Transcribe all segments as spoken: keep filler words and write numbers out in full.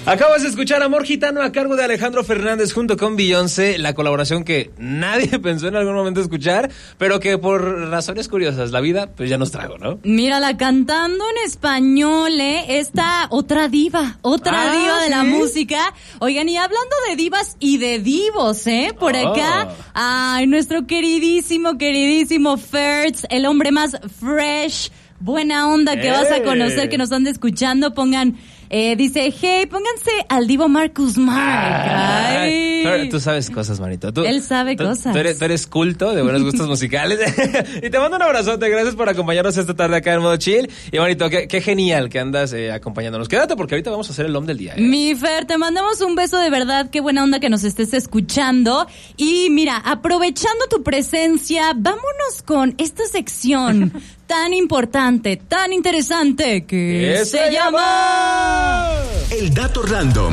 Acabas de escuchar Amor Gitano a cargo de Alejandro Fernández junto con Beyoncé, la colaboración que nadie pensó en algún momento escuchar, pero que por razones curiosas la vida pues ya nos trajo, ¿no? Mírala cantando en español, ¿eh? Esta otra diva, otra ah, diva de ¿sí? la música. Oigan, y hablando de divas y de divos, ¿eh? Por oh. acá, ay, nuestro queridísimo, queridísimo Fertz, el hombre más fresh, buena onda que ¡Eh! vas a conocer, que nos ande escuchando, pongan... Eh, dice, hey, pónganse al divo Marcus Mark. Ay. Ay. Tú sabes cosas, manito. Tú, Él sabe tú, cosas. Tú eres, tú eres culto, de buenos gustos musicales. Y te mando un abrazote. Gracias por acompañarnos esta tarde acá en Modo Chill. Y, manito, qué, qué genial que andas eh, acompañándonos. Quédate porque ahorita vamos a hacer el hom del día. ¿eh? Mi Fer, te mandamos un beso de verdad. Qué buena onda que nos estés escuchando. Y mira, aprovechando tu presencia, vámonos con esta sección tan importante, tan interesante que se, se llama... El Dato Random.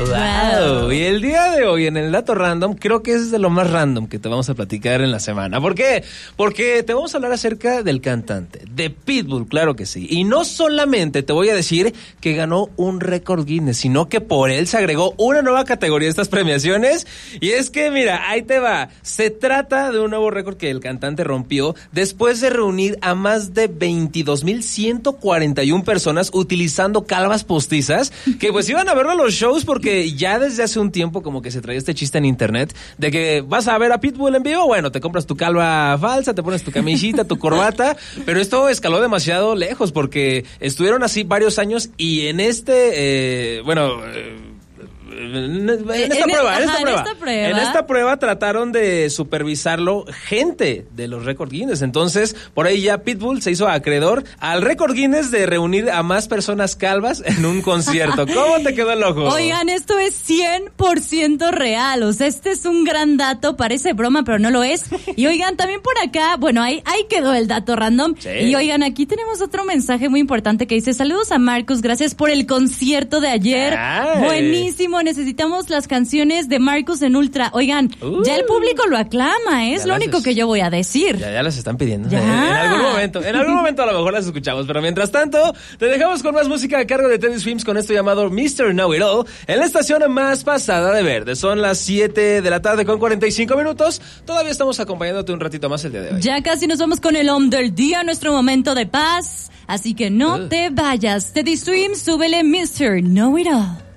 Wow. Y el día de hoy en el Dato Random creo que es de lo más random que te vamos a platicar en la semana. ¿Por qué? Porque te vamos a hablar acerca del cantante, de Pitbull, claro que sí. Y no solamente te voy a decir que ganó un récord Guinness, sino que por él se agregó una nueva categoría a estas premiaciones. Y es que, mira, ahí te va. Se trata de un nuevo récord que el cantante rompió después de reunir a más de veintidós mil ciento cuarenta y una personas utilizando calvas postizas que pues iban a verlo a los shows porque ya desde hace un tiempo como que se traía este chiste en internet de que vas a ver a Pitbull en vivo, bueno, te compras tu calva falsa, te pones tu camisita, tu corbata, pero esto escaló demasiado lejos porque estuvieron así varios años y en este, eh, bueno... Eh, En esta, en prueba, el, en, esta ajá, prueba, en esta prueba, en esta prueba trataron de supervisarlo gente de los récord Guinness. Entonces, por ahí ya Pitbull se hizo acreedor al récord Guinness de reunir a más personas calvas en un concierto. ¿Cómo te quedó el ojo? Oigan, esto es cien por ciento real. O sea, este es un gran dato. Parece broma, pero no lo es. Y oigan, también por acá, bueno, ahí, ahí quedó el dato random. Sí. Y oigan, aquí tenemos otro mensaje muy importante que dice: saludos a Marcus, gracias por el concierto de ayer. Ay. Buenísimo. Necesitamos las canciones de Marcus en Ultra. Oigan, uh, ya el público lo aclama, ¿eh? es lo único es... que yo voy a decir. Ya, ya las están pidiendo. Ya. En, en algún momento, en algún momento a lo mejor las escuchamos, pero mientras tanto, te dejamos con más música a cargo de Teddy Swims con esto llamado mister Know It All en la estación más pasada de verde. Son las siete de la tarde con cuarenta y cinco minutos. Todavía estamos acompañándote un ratito más el día de hoy. Ya casi nos vamos con el hom del día, nuestro momento de paz. Así que no uh. te vayas. Teddy Swims, súbele mister Know It All.